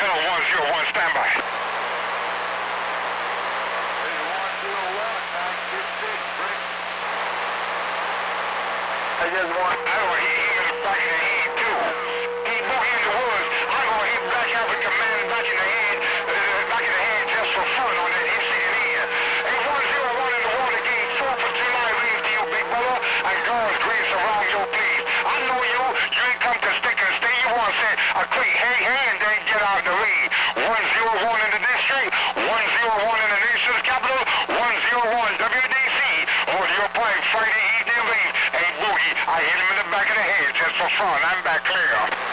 Hello, 101, standby. I just want... I don't hear him in the back of the head, too. He bought in the woods. I gonna hit Black African man back in the head just for fun on that Michigan end. Hey, 101 in the water gate, 4th of July, leave to you, big brother, and God's grace around your please. I know you ain't come to stick and stay. You want to say a quick hey, and then get out the lead. 101 in the district, 101 in the nation's capital, 101 WDC, on your plane, Friday evening leave. Hey, Boogie, I hit him in the back of the head just for fun. I'm back clear.